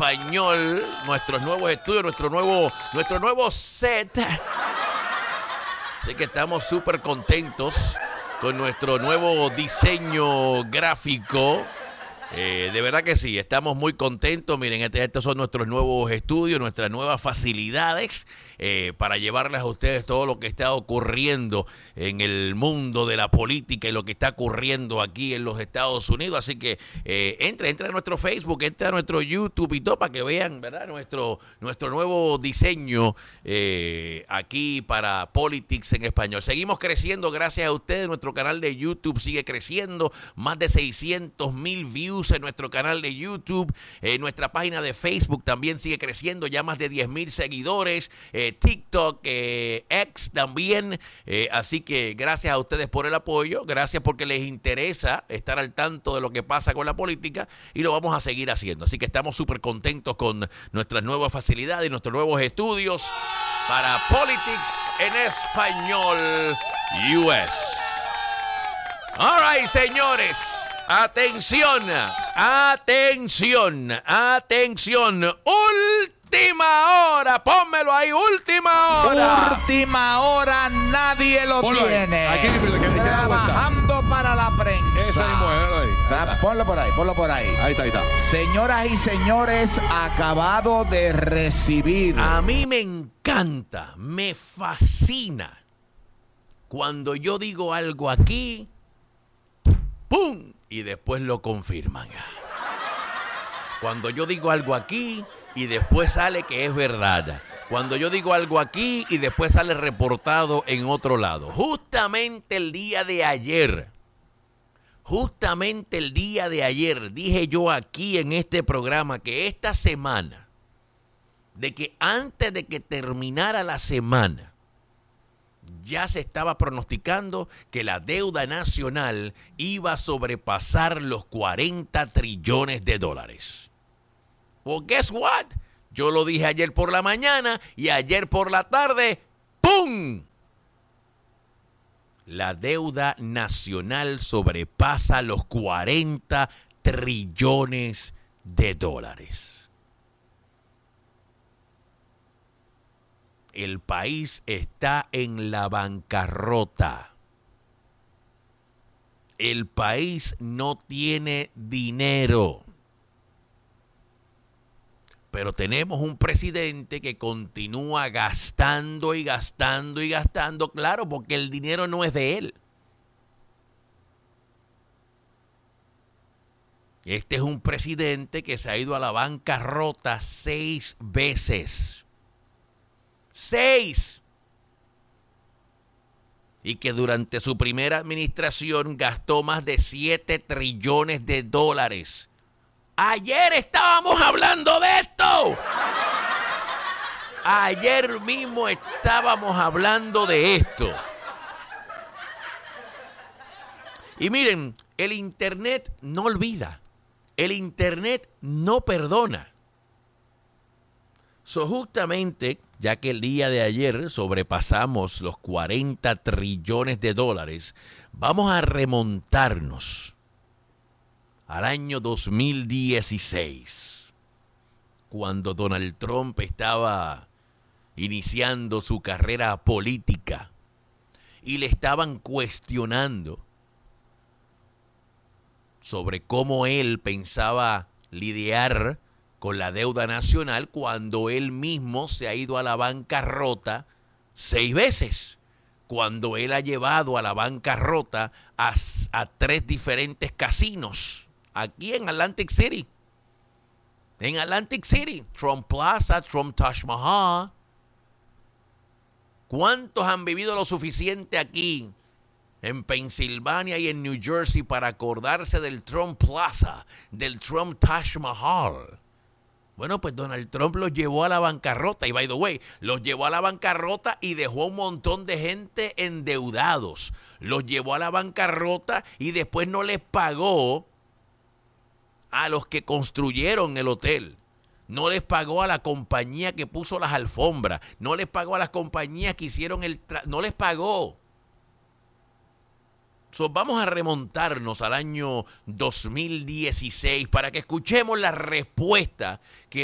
español, nuestros nuevos estudios, nuestro nuevo set. Así que estamos súper contentos con nuestro nuevo diseño gráfico. De verdad que sí, estamos muy contentos. Miren, estos son nuestros nuevos estudios, nuestras nuevas facilidades para llevarles a ustedes todo lo que está ocurriendo en el mundo de la política y lo que está ocurriendo aquí en los Estados Unidos. Así que entra a nuestro Facebook, entra a nuestro YouTube y todo para que vean, ¿verdad? Nuestro nuevo diseño aquí para Politics en español. Seguimos creciendo gracias a ustedes. Nuestro canal de YouTube sigue creciendo. Más de 600,000 views en nuestro canal de YouTube. Nuestra página de Facebook también sigue creciendo, ya más de 10,000 seguidores. TikTok, X también. Así que gracias a ustedes por el apoyo, gracias porque les interesa estar al tanto de lo que pasa con la política y lo vamos a seguir haciendo. Así que estamos súper contentos con nuestras nuevas facilidades y nuestros nuevos estudios para Politics en español US. All right, señores. Atención, última hora, pónmelo ahí, última hora. Última hora, nadie lo Ponlo tiene. ahí. Aquí, trabajando para la prensa. Esa mismo, ahí. Ponlo por ahí. Ahí está. Señoras y señores, acabado de recibir. A mí me encanta, me fascina cuando yo digo algo aquí, ¡pum! Y después lo confirman. Cuando yo digo algo aquí y después sale que es verdad. Cuando yo digo algo aquí y después sale reportado en otro lado. Justamente el día de ayer dije yo aquí en este programa que esta semana, de que antes de que terminara la semana, ya se estaba pronosticando que la deuda nacional iba a sobrepasar los 40 trillones de dólares. Well, guess what? Yo lo dije ayer por la mañana y ayer por la tarde, ¡pum! La deuda nacional sobrepasa los 40 trillones de dólares. El país está en la bancarrota. El país no tiene dinero. Pero tenemos un presidente que continúa gastando y gastando y gastando, claro, porque el dinero no es de él. Este es un presidente que se ha ido a la bancarrota 6 veces. 6. Y que durante su primera administración gastó más de 7 trillones de dólares. Ayer estábamos hablando de esto. Ayer mismo estábamos hablando de esto. Y miren, el Internet no olvida. El Internet no perdona. Justamente, ya que el día de ayer sobrepasamos los 40 trillones de dólares, vamos a remontarnos al año 2016, cuando Donald Trump estaba iniciando su carrera política y le estaban cuestionando sobre cómo él pensaba lidiar con la deuda nacional cuando él mismo se ha ido a la bancarrota 6 veces, cuando él ha llevado a la bancarrota a 3 diferentes casinos aquí en Atlantic City. En Atlantic City, Trump Plaza, Trump Taj Mahal. ¿Cuántos han vivido lo suficiente aquí en Pensilvania y en New Jersey para acordarse del Trump Plaza, del Trump Taj Mahal? Bueno, pues Donald Trump los llevó a la bancarrota. Y by the way, los llevó a la bancarrota y dejó a un montón de gente endeudados. Los llevó a la bancarrota y después no les pagó a los que construyeron el hotel. No les pagó a la compañía que puso las alfombras. No les pagó a las compañías que hicieron no les pagó. Vamos a remontarnos al año 2016 para que escuchemos la respuesta que